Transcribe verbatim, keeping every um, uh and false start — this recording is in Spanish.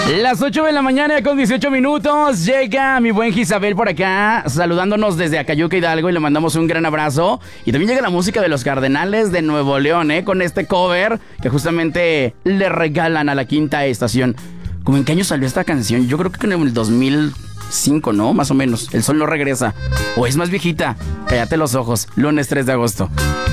Las ocho de la mañana con dieciocho minutos. Llega mi buen Gisabel por acá, saludándonos desde Acayuca, Hidalgo, y le mandamos un gran abrazo. Y también llega la música de los Cardenales de Nuevo León, ¿eh? Con este cover que justamente le regalan a la quinta estación. ¿Cómo en qué año salió esta canción? Yo creo que en el dos mil cinco, ¿no? Más o menos. El sol no regresa. O es más viejita. Cállate los ojos. Lunes tres de agosto.